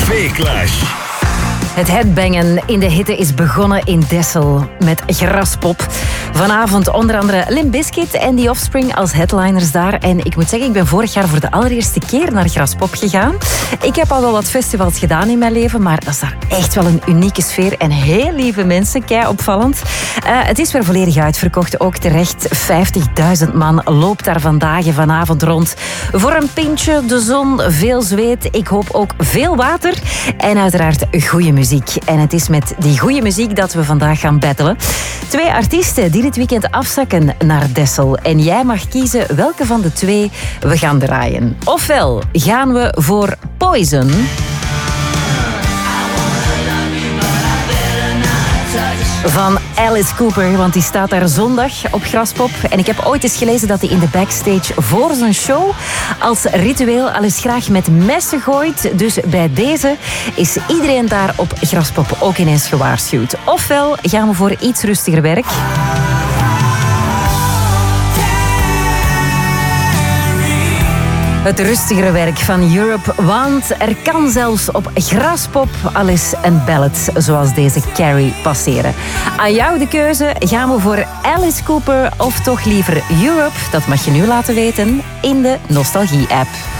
TV-clash. Het headbangen in de hitte is begonnen in Dessel met Graspop. Vanavond onder andere Limp Bizkit en The Offspring als headliners daar. En ik moet zeggen, ik ben vorig jaar voor de allereerste keer naar Graspop gegaan. Ik heb al wel wat festivals gedaan in mijn leven, maar dat is daar echt wel een unieke sfeer. En heel lieve mensen, kei opvallend. Het is weer volledig uitverkocht, ook terecht. 50.000 man loopt daar vandaag en vanavond rond. Voor een pintje, de zon, veel zweet. Ik hoop ook veel water en uiteraard goede muziek. En het is met die goede muziek dat we vandaag gaan battelen. 2 artiesten die dit weekend afzakken naar Dessel. En jij mag kiezen welke van de 2 we gaan draaien. Ofwel gaan we voor Poison van Alice Cooper, want die staat daar zondag op Graspop. En ik heb ooit eens gelezen dat hij in de backstage voor zijn show als ritueel al eens graag met messen gooit. Dus bij deze is iedereen daar op Graspop ook ineens gewaarschuwd. Ofwel gaan we voor iets rustiger werk. Het rustigere werk van Europe, want er kan zelfs op Graspop al eens een ballad zoals deze Carrie passeren. Aan jou de keuze, gaan we voor Alice Cooper of toch liever Europe? Dat mag je nu laten weten in de Nostalgie-app.